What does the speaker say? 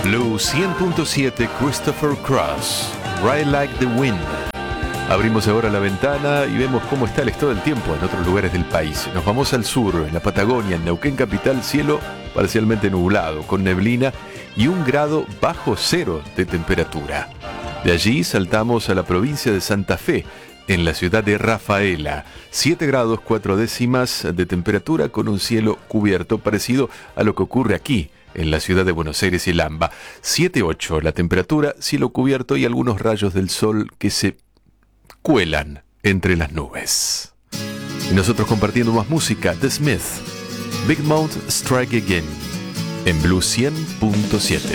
Blue 100.7 Christopher Cross, Ride Like the Wind. Abrimos ahora la ventana y vemos cómo está el estado del tiempo en otros lugares del país. Nos vamos al sur, en la Patagonia, en Neuquén capital, cielo parcialmente nublado, con neblina y 1 grado bajo cero de temperatura. De allí saltamos a la provincia de Santa Fe, en la ciudad de Rafaela, 7 grados 4 décimas de temperatura con un cielo cubierto, parecido a lo que ocurre aquí, en la ciudad de Buenos Aires y el AMBA. 7,8 la temperatura, cielo cubierto y algunos rayos del sol que se cuelan entre las nubes. Y nosotros compartiendo más música, The Smith, Big Mouth Strike Again, en Blue 100.7.